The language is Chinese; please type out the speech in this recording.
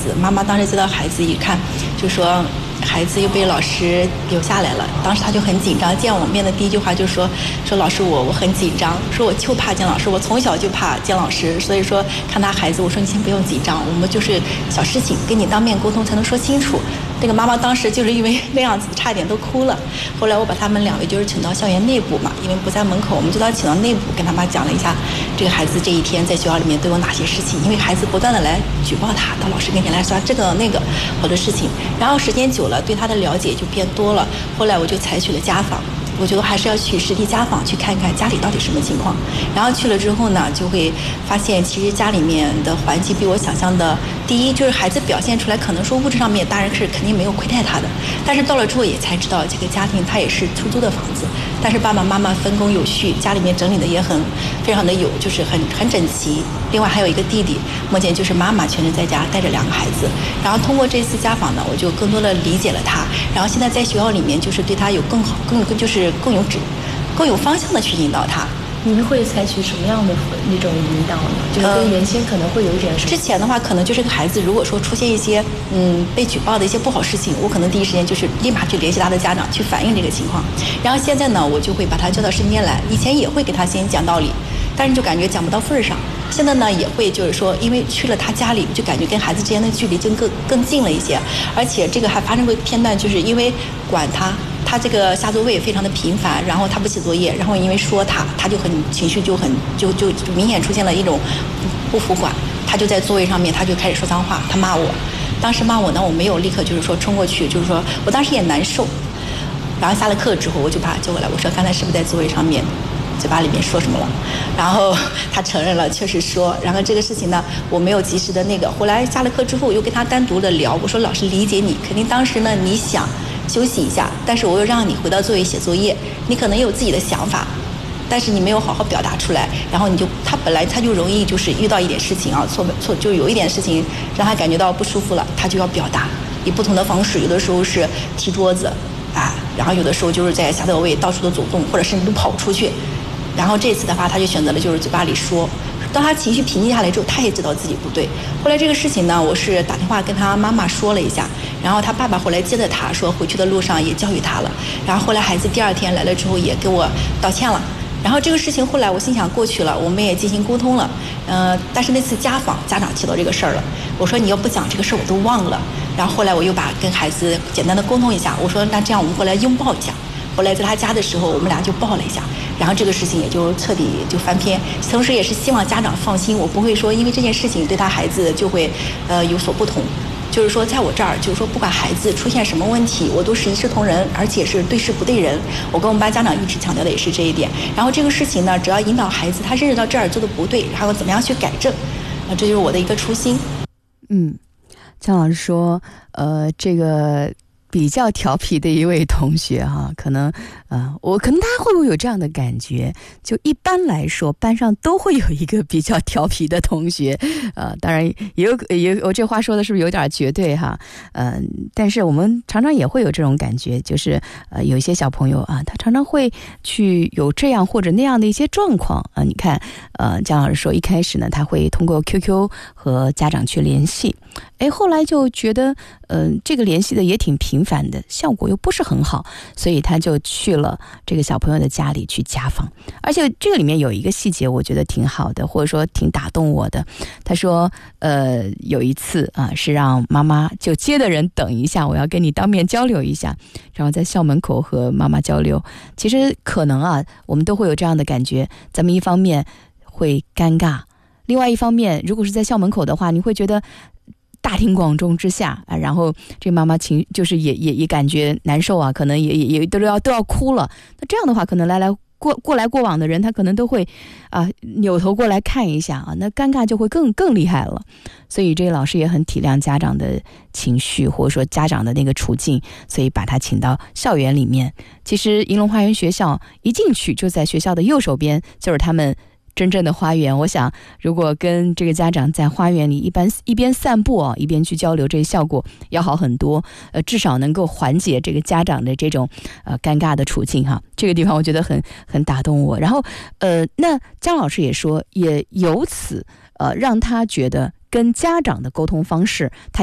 子，妈妈当时接到孩子一看，就说孩子又被老师留下来了，当时他就很紧张，见我面的第一句话就说老师我很紧张，说我就怕姜老师，我从小就怕姜老师，所以说看他孩子，我说你先不用紧张，我们就是小事情跟你当面沟通才能说清楚。那个妈妈当时就是因为那样子差点都哭了，后来我把他们两位就是请到校园内部嘛，因为不在门口，我们就请到内部跟他妈讲了一下这个孩子这一天在学校里面都有哪些事情，因为孩子不断的来举报他，到老师面前来说这个那个好多事情，然后时间久了对他的了解就变多了，后来我就采取了家访，我觉得还是要去实地家访，去看看家里到底什么情况。然后去了之后呢，就会发现其实家里面的环境比我想象的，第一就是孩子表现出来可能说物质上面大人是肯定没有亏待他的，但是到了之后也才知道这个家庭他也是出租的房子，但是爸爸妈妈分工有序，家里面整理的也非常的有，就是很整齐。另外还有一个弟弟，目前就是妈妈全职在家带着2个孩子。然后通过这次家访呢，我就更多的理解了他，然后现在在学校里面就是对他有更好就是更有方向的去引导他。 您会采取什么样的那种引导呢？就是跟原先可能会有一点什么？ 之前的话，可能就是个孩子，如果说出现一些被举报的一些不好事情，我可能第一时间就是立马去联系他的家长去反映这个情况。然后现在呢，我就会把他叫到身边来，以前也会给他先讲道理，但是就感觉讲不到份上。现在呢，也会就是说，因为去了他家里，就感觉跟孩子之间的距离就更近了一些，而且这个还发生过片段，就是因为管他这个下座位非常的频繁，然后他不写作业，然后因为说他就很情绪就明显出现了一种不服管，他就在座位上面他就开始说脏话，他骂我，当时骂我呢，我没有立刻就是说冲过去，就是说我当时也难受，然后下了课之后我就把他叫过来，我说刚才是不是在座位上面嘴巴里面说什么了，然后他承认了，确实说，然后这个事情呢我没有及时的那个，后来下了课之后我又跟他单独的聊，我说老师理解你，肯定当时呢你想休息一下，但是我又让你回到座位写作业，你可能有自己的想法，但是你没有好好表达出来，然后他本来他就容易就是遇到一点事情啊，错就有一点事情让他感觉到不舒服了，他就要表达，以不同的方式，有的时候是踢桌子啊，然后有的时候就是在下座位到处都走动，或者甚至都跑出去，然后这次的话他就选择了就是嘴巴里说，当他情绪平静下来之后，他也知道自己不对。后来这个事情呢，我是打电话跟他妈妈说了一下，然后他爸爸后来接着他说回去的路上也教育他了，然后后来孩子第2天来了之后也给我道歉了，然后这个事情后来我心想过去了，我们也进行沟通了，但是那次家访家长提到这个事儿了，我说你要不讲这个事儿我都忘了，然后后来我又跟孩子简单的沟通一下，我说那这样我们过来拥抱一下，后来在他家的时候我们俩就抱了一下，然后这个事情也就彻底就翻篇，同时也是希望家长放心，我不会说因为这件事情对他孩子就会有所不同，就是说在我这儿就是说不管孩子出现什么问题我都是一视同仁，而且是对事不对人，我跟我们班家长一直强调的也是这一点，然后这个事情呢只要引导孩子他认识到这儿做的不对，然后怎么样去改正，这就是我的一个初心。 姜老师说这个比较调皮的一位同学哈，可能大家会不会有这样的感觉？就一般来说，班上都会有一个比较调皮的同学，当然也有这话说的是不是有点绝对哈？但是我们常常也会有这种感觉，就是有一些小朋友啊，他常常会去有这样或者那样的一些状况啊。你看，姜老师说一开始呢，他会通过 QQ 和家长去联系。后来就觉得这个联系的也挺频繁的，效果又不是很好，所以他就去了这个小朋友的家里去家访。而且这个里面有一个细节我觉得挺好的，或者说挺打动我的。他说有一次是让妈妈就接的人等一下，我要跟你当面交流一下，然后在校门口和妈妈交流。其实可能我们都会有这样的感觉，咱们一方面会尴尬，另外一方面如果是在校门口的话，你会觉得大庭广众之下然后这妈妈就是也感觉难受啊，可能也都要哭了。那这样的话，可能过来过往的人，他可能都会扭头过来看一下那尴尬就会更厉害了。所以这个老师也很体谅家长的情绪，或者说家长的那个处境，所以把他请到校园里面。其实银龙花园学校一进去就在学校的右手边，就是他们真正的花园。我想如果跟这个家长在花园里一边散步一边去交流，这个效果要好很多，至少能够缓解这个家长的这种尴尬的处境哈。这个地方我觉得很打动我。然后那姜老师也说，也由此让他觉得跟家长的沟通方式他